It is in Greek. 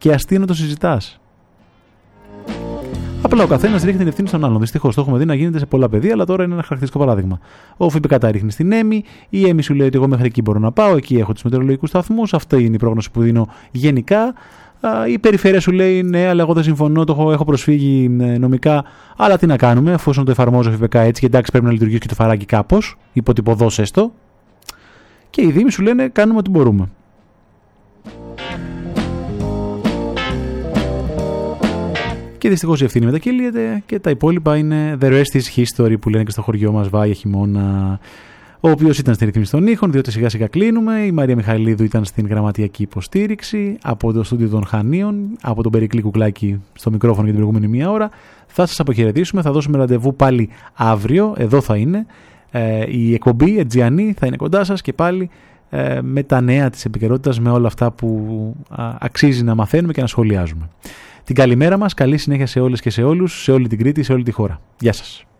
Και αστείο να το συζητάς. Απλά ο καθένας ρίχνει την ευθύνη στον άλλον. Δυστυχώς το έχουμε δει να γίνεται σε πολλά πεδία, αλλά τώρα είναι ένα χαρακτηριστικό παράδειγμα. Ο ΦΠΚ τα ρίχνει στην Έμι, η Έμι σου λέει ότι εγώ μέχρι εκεί μπορώ να πάω, εκεί έχω τους μετεωρολογικούς σταθμούς, αυτή είναι η πρόγνωση που δίνω γενικά. Η περιφέρεια σου λέει ναι, αλλά εγώ δεν συμφωνώ, έχω προσφύγει νομικά. Αλλά τι να κάνουμε, εφόσον το εφαρμόζω ΦΠΚ έτσι, και εντάξει πρέπει να λειτουργήσει και το φαράκι κάπως, υποτυπωδώς έστω. Και οι Δήμοι σου λένε κάνουμε ό,τι μπορούμε. Και δυστυχώς η ευθύνη μετακύλιεται και τα υπόλοιπα είναι the rest is history που λένε και στο χωριό μας, βάει χειμώνα. Ο οποίος ήταν στη ρύθμιση των ήχων, διότι σιγά σιγά κλείνουμε. Η Μαρία Μιχαηλίδου ήταν στην γραμματιακή υποστήριξη από το στούντιο των Χανίων, από τον Περικλή Κουκλάκη στο μικρόφωνο για την προηγούμενη μία ώρα. Θα σας αποχαιρετήσουμε, θα δώσουμε ραντεβού πάλι αύριο, εδώ θα είναι. Η εκπομπή Αιτζιανή θα είναι κοντά σας και πάλι με τα νέα της επικαιρότητας, με όλα αυτά που αξίζει να μαθαίνουμε και να σχολιάζουμε. Την καλημέρα μας, καλή συνέχεια σε όλες και σε όλους, σε όλη την Κρήτη, σε όλη τη χώρα. Γεια σας.